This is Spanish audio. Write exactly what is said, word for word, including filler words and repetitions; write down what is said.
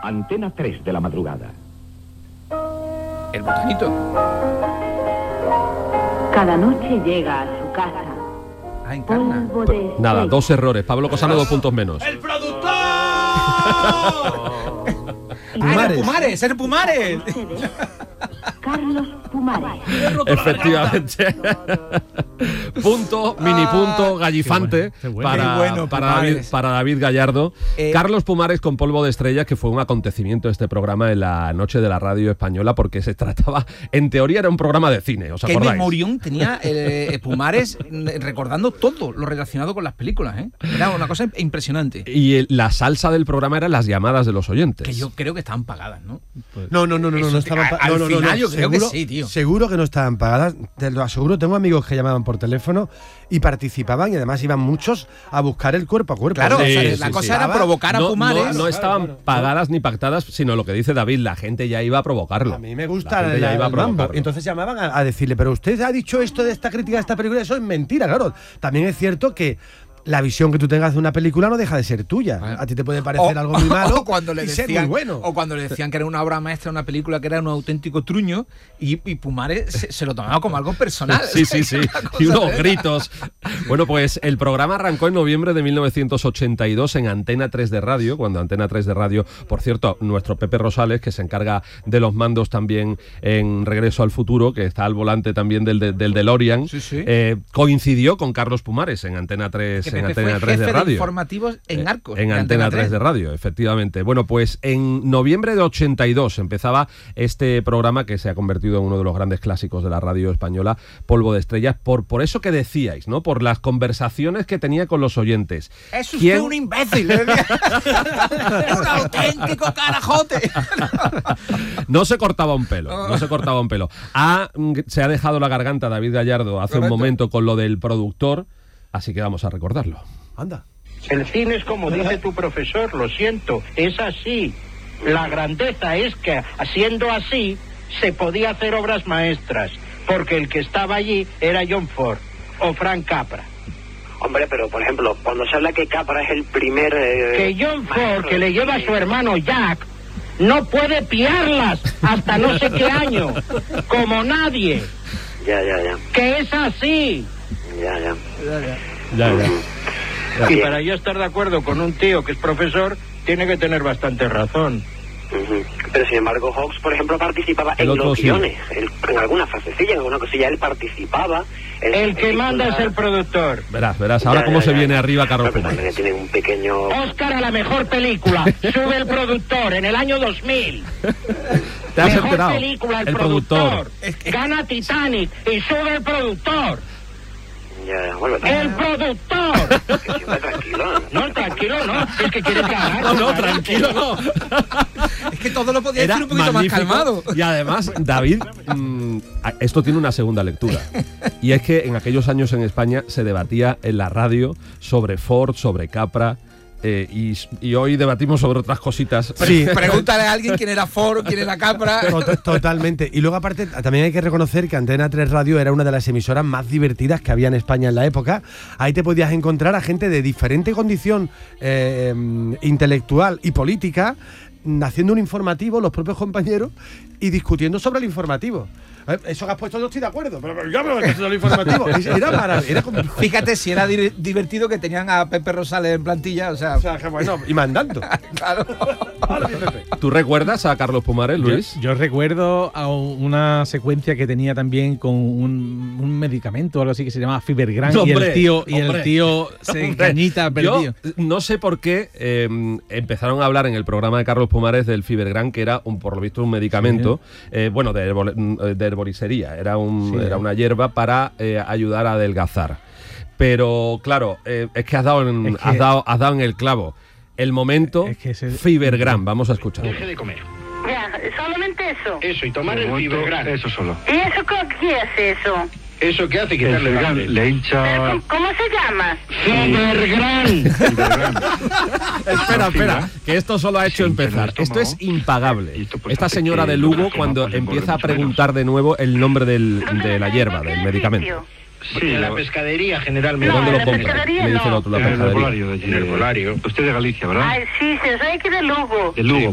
Antena tres de la madrugada. El botanito. Cada noche llega a su casa. Ah, encarna. Polvo de Nada, estrella. dos errores. Pablo Cosano, dos puntos menos. ¡El productor! Pumares. ¡El Pumares! ¡El Pumares! Carlos Pumares. Efectivamente. Punto, mini punto, gallifante Qué bueno, qué bueno. para, Qué bueno, para, David, Pumares. para David Gallardo. Eh, Carlos Pumares con Polvo de Estrellas, que fue un acontecimiento este programa en la noche de la radio española, porque se trataba, en teoría era un programa de cine, ¿os ¿Qué acordáis? memorión tenía eh, Pumares mm, recordando todo lo relacionado con las películas, ¿eh? Era una cosa impresionante. Y el- la salsa del programa eran las llamadas de los oyentes. Que yo creo que estaban pagadas, ¿no? No, no, no, no, no, Eso no te- estaban a- pa- al no, no, no, final no, yo creo que seguro- sí, tío. Seguro que no estaban pagadas, te lo aseguro. Tengo amigos que llamaban por teléfono y participaban, y además iban muchos a buscar el cuerpo a cuerpo. Claro, Sí, o sea, sí, la sí, cosa sí. era provocar a No, Pumares. no, no estaban Claro, claro. pagadas ni pactadas, sino lo que dice David, la gente ya iba a provocarlo. A mí me gusta La gente el, ya iba a el mambo. provocarlo. Entonces llamaban a, a decirle, pero usted ha dicho esto de esta crítica de esta película, eso es mentira, claro. También es cierto que la visión que tú tengas de una película no deja de ser tuya. A ti te puede parecer O- algo muy malo o cuando le y ser decían, muy bueno. o cuando le decían que era una obra maestra, una película que era un auténtico truño, y, y Pumares se, se lo tomaba como algo personal. Sí, sí, sí. Una cosa Y unos de- gritos. Bueno, pues el programa arrancó en noviembre de mil novecientos ochenta y dos en Antena tres de Radio, cuando Antena tres de Radio, por cierto, nuestro Pepe Rosales, que se encarga de los mandos también en Regreso al Futuro, que está al volante también del, de- del DeLorean, Sí, sí. eh, coincidió con Carlos Pumares en Antena tres, Que en Pepe Antena fue tres de jefe de Radio. informativos en Arcos. En de Antena tres de Radio, efectivamente. Bueno, pues en noviembre de ochenta y dos empezaba este programa que se ha convertido en uno de los grandes clásicos de la radio española, Polvo de Estrellas, por, por eso que decíais, ¿no? Por las conversaciones que tenía con los oyentes. Es usted ¿Quién- un imbécil. le decía. Un auténtico carajote. No se cortaba un pelo, no se cortaba un pelo. Ha, mm, se ha dejado la garganta David Gallardo hace Correcto. un momento con lo del productor, así que vamos a recordarlo. Anda. El cine es como dice tu profesor, lo siento, es así. La grandeza es que, siendo así, se podía hacer obras maestras, porque el que estaba allí era John Ford o Frank Capra. Hombre, pero por ejemplo, cuando se habla que Capra es el primer... eh, Que John Ford, maestro que le del lleva a cine, su hermano Jack, no puede piarlas hasta no sé qué año, como nadie, Ya, ya, ya, que es así. ya, ya. Ya, ya. Y para yo estar de acuerdo con un tío que es profesor, tiene que tener bastante razón. Ujú. Pero sin embargo, Hawks, por ejemplo, participaba El en otro los sí. guiones, él- en alguna frasecilla, en alguna cosilla, él participaba. él- El que él- manda es el productor. Verás, verás, ahora Ya, cómo ya, se ya. viene arriba Carlos Pero Pumares. también tiene un pequeño... Oscar a la mejor película. Sube el productor en el año dos mil. ¿Te has Mejor enterado? película, el, El productor. productor. Gana Titanic y sube el productor. Ya, ya, vuelve. ¡El productor! Que siempre tranquilo. No, tranquilo, no. Es que quiere ganar. No, no, tranquilo, no. Es que todo lo podía Era decir un poquito magnífico. más calmado. Y además, David, mm, a- esto tiene una segunda lectura. Y es que en aquellos años en España se debatía en la radio sobre Ford, sobre Capra, eh, y, y hoy debatimos sobre otras cositas. Sí. Pregúntale a alguien quién era Ford, quién era Capra. Tot- Totalmente. Y luego, aparte, también hay que reconocer que Antena tres Radio era una de las emisoras más divertidas que había en España en la época. Ahí te podías encontrar a gente de diferente condición eh, intelectual y política, mm, haciendo un informativo, los propios compañeros, y discutiendo sobre el informativo. Eh, Eso que has puesto no estoy de acuerdo, pero pero yo hablo de el informativo. Era maravilloso. Era como... Fíjate si era di- divertido que tenían a Pepe Rosales en plantilla, o sea, O sea, que bueno, y mandando. claro. Ahora bien, Pepe. ¿Tú recuerdas a Carlos Pumares, Luis? Yo, yo recuerdo a una secuencia que tenía también con un, un medicamento o algo así que se llamaba Fibergram y Hombre, el tío y hombre. el tío se Hombre, cañita perdido. Yo no sé por qué eh, empezaron a hablar en el programa de Carlos Pumares del Fibergram, que era, un, por lo visto, un medicamento, eh, bueno, de, herbol- de herboristería. Era, un, Sí. era una hierba para eh, ayudar a adelgazar. Pero, claro, eh, es que has dado en, Es que- has dado, has dado en el clavo. El momento Es que ese- Fibergram. Vamos a escuchar. Deje de comer. Ya, solamente eso. Eso, y tomar el Fibergram. Eso solo. ¿Y eso qué hace eso? Eso que hace El quitarle el Fibergram hambre. le ¿Pero hincha... cómo, cómo se llama? Fibergram. Espera, espera, que esto solo ha hecho Sí, pero empezar. esto Esto no. es impagable. Y esto, pues, Esta hace señora que de lo Lugo, que cuando toma, pues, empieza a mucho menos. preguntar de nuevo el nombre del, ¿Dónde de la lo hierba, sabe? del ¿En qué medicamento. sitio? Sí, En la lo- pescadería, ¿De generalmente. No, dónde en lo la compra? pescadería Me dice el no. otro, la en el pescadería. herbolario de allí. En el herbolario. Usted es de Galicia, ¿verdad? Ay, sí, se soy aquí de Lugo. De Lugo.